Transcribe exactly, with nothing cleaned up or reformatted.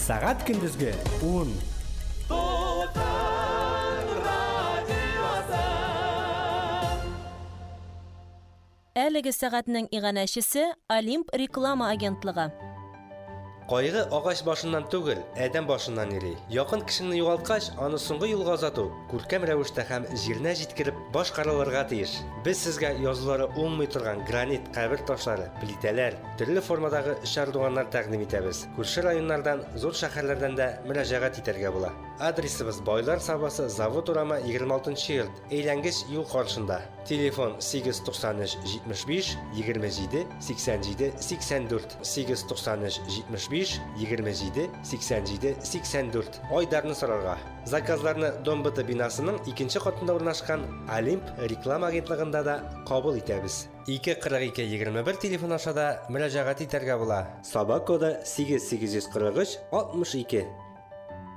Сағат күндізгі он. Әлеге сәгатьнең иганәчесе Олимп реклама агентлыгы. Кайгы агач башыннан түгел, әдәм башыннан йөри. Якын кешеңне югалткач, аны соңгы юлга озату, күркәм рәвештә һәм җиренә җиткереп башкарылырга тиеш. Без сезгә язулары уңмый торган гранит кабер ташлары, плитәләр, төрле формадагы шардуганнар тәкъдим итәбез. Күрше районнардан, зур шәһәрләрдән дә мөрәҗәгать итәргә була. Адресыбыз Байлар Сабасы, завод урамы егерме алтынчы йорт, әйләнгеч юл каршында. Телефон сигез туксан өч җитмеш биш егерме җиде сиксән җиде сиксән дүрт сигез туксан өч җитмеш биш егерме җиде сиксән җиде сиксән дүрт. Айдарны сорарга. Заказларны Домбыты бинасының икенче катында урнашкан Олимп реклама агентлыгында да кабул итәбез. ике кырык ике егерме бер телефон аша да мөрәҗәгать итәргә була. Саба коды сигез сигез йөз кырык өч алтмыш ике.